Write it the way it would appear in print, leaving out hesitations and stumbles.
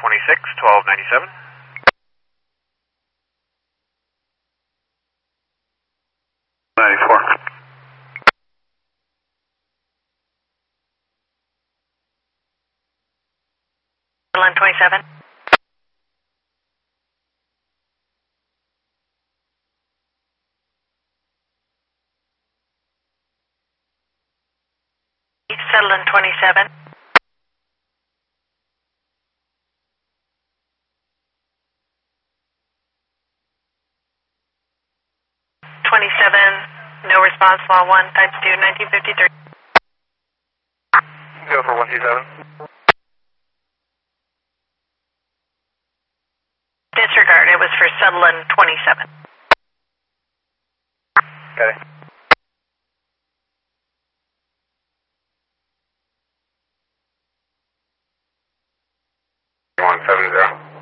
26, 1297. Sutherland 27. Sutherland 27. No response, law 1, types 2, 1953. Go for 127. Disregard, it was for Sutherland 27. Okay. 170.